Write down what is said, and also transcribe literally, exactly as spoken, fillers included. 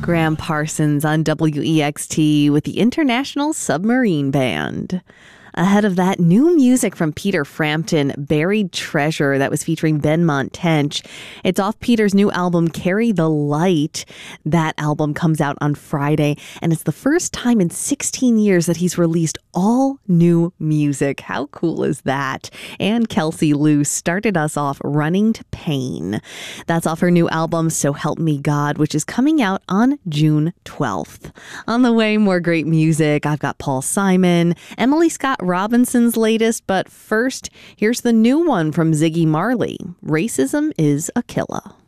Graham Parsons on W E X T with the International Submarine Band. Ahead of that, new music from Peter Frampton, Buried Treasure, that was featuring Benmont Tench. It's off Peter's new album, Carry the Light. That album comes out on Friday, and it's the first time in sixteen years that he's released all new music. How cool is that? And Kelsey Lou started us off Running to Pain. That's off her new album, So Help Me God, which is coming out on June twelfth. On the way, more great music. I've got Paul Simon, Emily Scott Robinson's latest, but first, here's the new one from Ziggy Marley. Racism is a Killer.